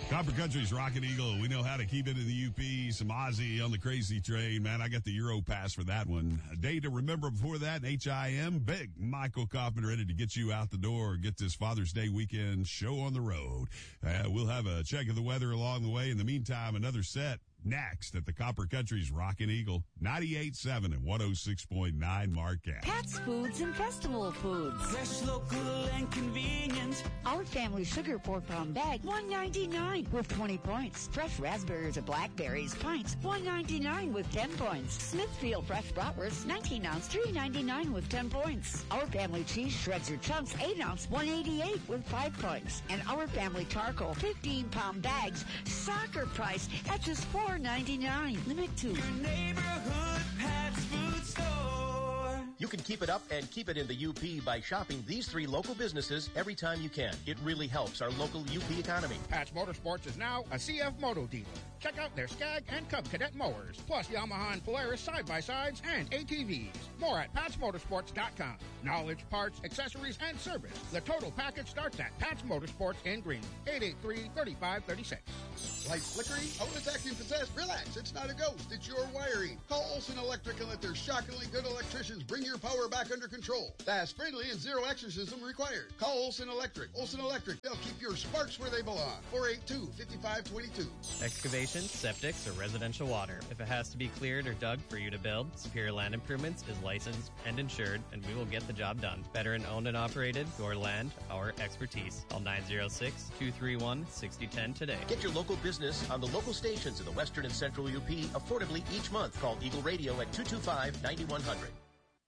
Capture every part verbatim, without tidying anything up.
Copper Country's Rocket Eagle. We know how to keep it in the U P. Some Ozzy on the crazy train. Man, I got the Euro pass for that one. A day to remember before that, H I M. Big Michael Kaufman ready to get you out the door. Get this Father's Day weekend show on the road. Uh, we'll have a check of the weather along the way. In the meantime, another set next at the Copper Country's Rockin' Eagle, ninety-eight point seven and one oh six point nine Marquette. Pat's Foods and Festival Foods. Fresh, local, and convenient. Our family sugar four pound bag, one ninety-nine with twenty points. Fresh raspberries or blackberries pints, one ninety-nine with ten points. Smithfield fresh bratwurst, nineteen ounce, three ninety-nine with ten points. Our family cheese shreds or chunks, eight ounce, one eighty-eight with five points. And our family charcoal, fifteen pound bags, soccer price at just four ninety-nine. Limit two. Your neighborhood Pat's Food Store. You can keep it up and keep it in the U P by shopping these three local businesses every time you can. It really helps our local U P economy. Pat's Motorsports is now a C F Moto dealer. Check out their Skag and Cub Cadet mowers, plus Yamaha and Polaris side-by-sides and A T Vs. More at Pats Motorsports dot com. Knowledge, parts, accessories, and service. The total package starts at Pat's Motorsports in Greenland. eight eight three, three five three six. Lights flickering? Oh, it's acting possessed. Relax. It's not a ghost. It's your wiring. Call Olson Electric and let their shockingly good electricians bring your power back under control. Fast, friendly, and zero exorcism required. Call Olson Electric. Olson Electric. They'll keep your sparks where they belong. four eight two, five five two two. Excavation, septics, or residential water. If it has to be cleared or dug for you to build, Superior Land Improvements is licensed and insured, and we will get the job done. Veteran owned and operated, your land, our expertise. Call nine oh six, two three one, six oh one oh today. Get your local business on the local stations in the western and central U P affordably each month. Call Eagle Radio at two two five, nine one zero zero.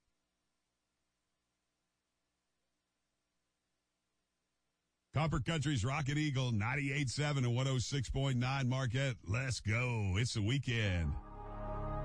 Copper Country's Rocket Eagle, ninety-eight point seven and one oh six point nine Marquette. Let's go. It's the weekend.